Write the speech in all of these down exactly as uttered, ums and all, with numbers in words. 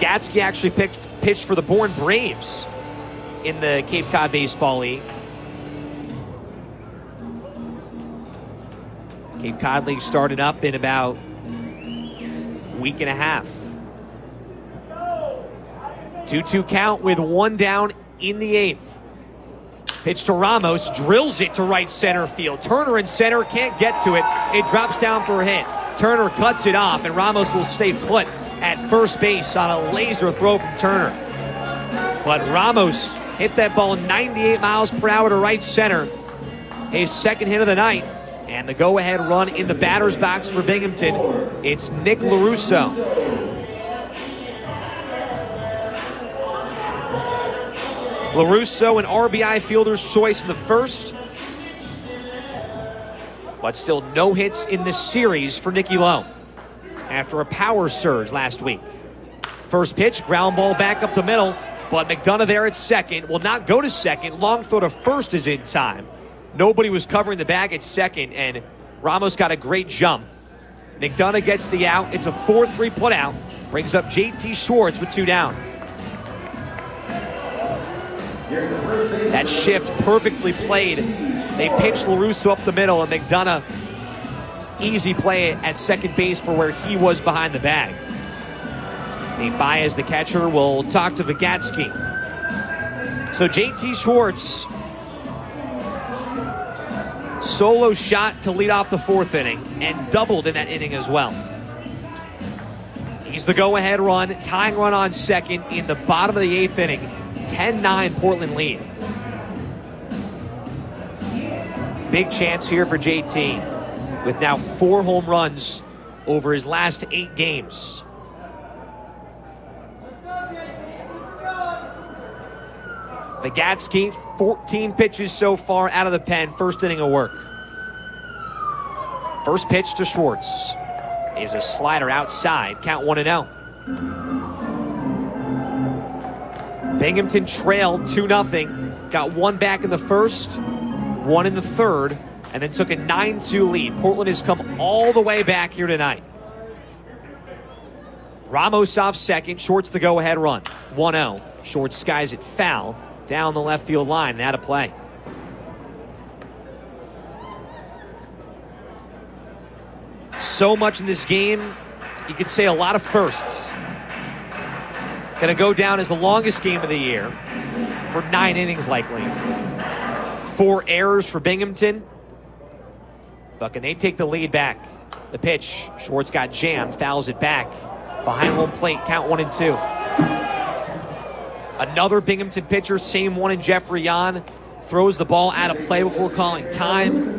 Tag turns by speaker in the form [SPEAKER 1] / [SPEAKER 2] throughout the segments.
[SPEAKER 1] Vygotsky actually picked, pitched for the Bourne Braves in the Cape Cod Baseball League. Cape Cod League started up in about a week and a half. two two count with one down in the eighth. Pitch to Ramos, drills it to right center field. Turner in center, can't get to it. It drops down for a hit. Turner cuts it off, and Ramos will stay put at first base on a laser throw from Turner. But Ramos hit that ball ninety-eight miles per hour to right center. His second hit of the night. And the go-ahead run in the batter's box for Binghamton. It's Nick LaRusso. LaRusso, an R B I fielder's choice in the first. But still no hits in this series for Nicky Lowe after a power surge last week. First pitch, ground ball back up the middle, but McDonough there at second will not go to second. Long throw to first is in time. Nobody was covering the bag at second, and Ramos got a great jump. McDonough gets the out. It's a four three put out. Brings up J T Schwartz with two down. That shift perfectly played. They pitched LaRusso up the middle, and McDonough, easy play at second base for where he was behind the bag. Nate Baez, the catcher, will talk to Vygotsky. So J T Schwartz, solo shot to lead off the fourth inning and doubled in that inning as well. He's the go-ahead run, tying run on second in the bottom of the eighth inning. ten nine Portland lead. Big chance here for J T with now four home runs over his last eight games. Vygotsky, fourteen pitches so far out of the pen, first inning of work. First pitch to Schwartz is a slider outside, count one and oh. Binghamton trailed two nothing, got one back in the first, one in the third, and then took a nine two lead. Portland has come all the way back here tonight. Ramos off second, Schwartz the go-ahead run, one oh. Schwartz skies it foul down the left field line, and out of play. So much in this game, you could say a lot of firsts. Going to go down as the longest game of the year for nine innings likely. Four errors for Binghamton. But can they take the lead back? The pitch, Schwartz got jammed, fouls it back. Behind home plate, count one and two. Another Binghamton pitcher, same one in Jeffrey Yan, throws the ball out of play before calling time.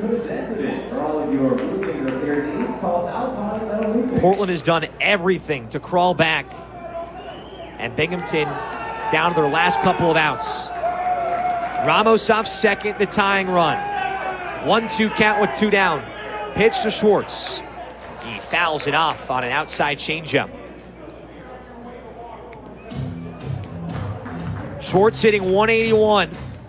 [SPEAKER 1] Portland has done everything to crawl back. And Binghamton down to their last couple of outs. Ramos off second, the tying run. one two count with two down. Pitch to Schwartz. He fouls it off on an outside changeup. Schwartz hitting one eighty-one.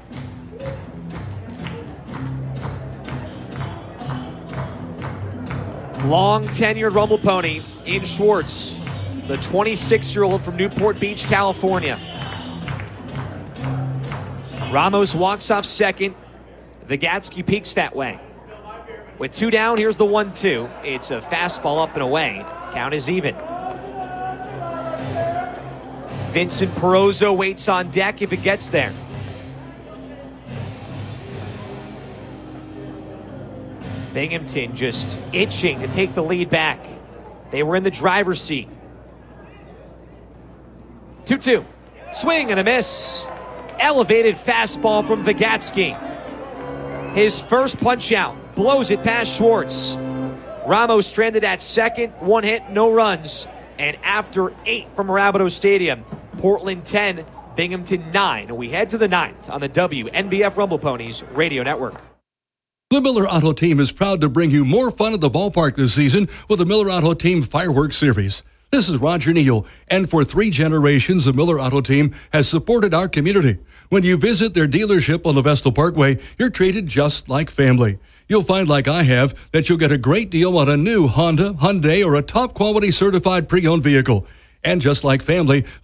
[SPEAKER 1] Long tenured Rumble Pony in Schwartz, the twenty-six-year-old from Newport Beach, California. Ramos walks off second. Vygotsky peeks that way. With two down, here's the one two. It's a fastball up and away. Count is even. Vincent Perozzo waits on deck if it gets there. Binghamton just itching to take the lead back. They were in the driver's seat. two two. Swing and a miss. Elevated fastball from Vygotsky. His first punch out. Blows it past Schwartz. Ramos stranded at second. One hit, no runs. And after eight from Rapido Stadium, Portland ten, Binghamton nine. We head to the ninth on the W N B F Rumble Ponies Radio Network.
[SPEAKER 2] The Miller Auto Team is proud to bring you more fun at the ballpark this season with the Miller Auto Team Fireworks Series. This is Roger Neal, and for three generations, the Miller Auto Team has supported our community. When you visit their dealership on the Vestal Parkway, you're treated just like family. You'll find, like I have, that you'll get a great deal on a new Honda, Hyundai, or a top-quality certified pre-owned vehicle. And just like family,